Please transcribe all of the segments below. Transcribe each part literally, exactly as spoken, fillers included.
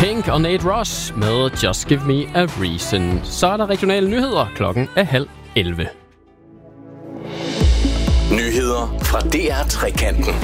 Pink og Nate Ross med Just Give Me a Reason. Så er der regionale nyheder. Klokken er halv elleve. Nyheder fra D R Trekanten.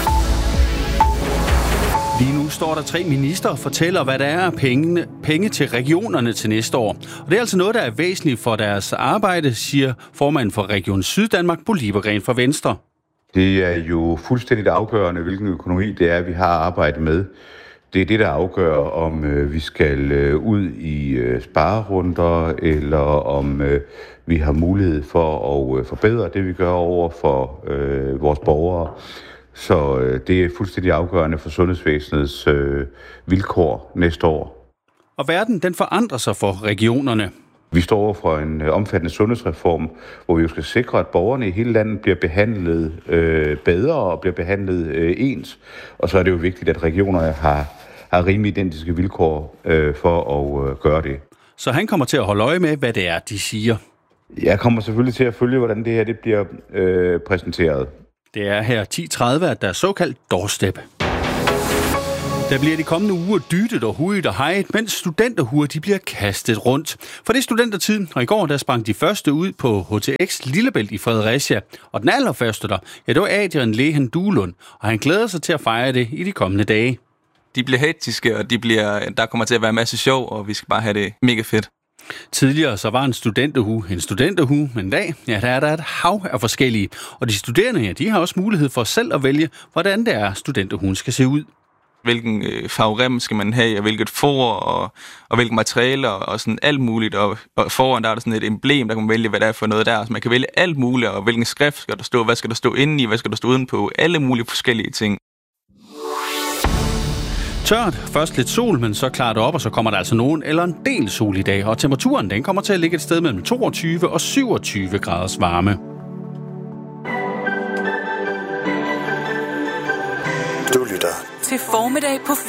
Lige nu står der tre minister og fortæller, hvad der er af penge, penge til regionerne til næste år. Og det er altså noget, der er væsentligt for deres arbejde, siger formanden for Region Syddanmark, Bo Liebergreen fra Venstre. Det er jo fuldstændigt afgørende, hvilken økonomi det er, vi har arbejdet med. Det er det, der afgør, om øh, vi skal øh, ud i øh, sparerunder, eller om øh, vi har mulighed for at øh, forbedre det, vi gør over for øh, vores borgere. Så øh, det er fuldstændig afgørende for sundhedsvæsenets øh, vilkår næste år. Og verden, den forandrer sig for regionerne. Vi står over for en øh, omfattende sundhedsreform, hvor vi jo skal sikre, at borgerne i hele landet bliver behandlet øh, bedre og bliver behandlet øh, ens. Og så er det jo vigtigt, at regionerne har, har rimelig identiske vilkår øh, for at øh, gøre det. Så han kommer til at holde øje med, hvad det er, de siger. Jeg kommer selvfølgelig til at følge, hvordan det her det bliver øh, præsenteret. Det er her ti tredive, at der er såkaldt doorstep. Der bliver de kommende uger dyttet og hudet og hejet, mens studenterhuer de bliver kastet rundt. For det er studentertiden, og i går der sprang de første ud på H T X Lillebælt i Fredericia. Og den allerførste der, ja, det var Adrian Lehen Duelund, og han glæder sig til at fejre det i de kommende dage. De bliver hektiske, og de bliver, der kommer til at være en masse sjov, og vi skal bare have det mega fedt. Tidligere så var en studenterhue en studenterhue, men i dag, ja, der er der et hav af forskellige. Og de studerende her, de har også mulighed for selv at vælge, hvordan det er, studenterhuen skal se ud. Hvilken øh, farverem skal man have, og hvilket for, og, og hvilke materialer, og sådan alt muligt. Og, og foran der er der sådan et emblem, der kan man vælge, hvad der er for noget der. Så man kan vælge alt muligt, og hvilken skrift skal der stå, hvad skal der stå indeni, hvad skal der stå udenpå, alle mulige forskellige ting. Tørt, først lidt sol, men så klarer det op, og så kommer der altså nogen eller en del sol i dag. Og temperaturen, den kommer til at ligge et sted mellem toogtyve og syvogtyve graders varme. Du lytter til Formiddag på